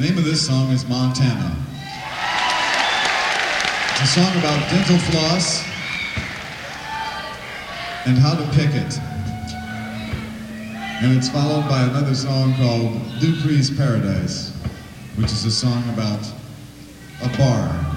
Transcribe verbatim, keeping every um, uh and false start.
name of this song is Montana. It's a song about dental floss and how to pick it. And it's followed by another song called Dupree's Paradise, which is a song about a bar.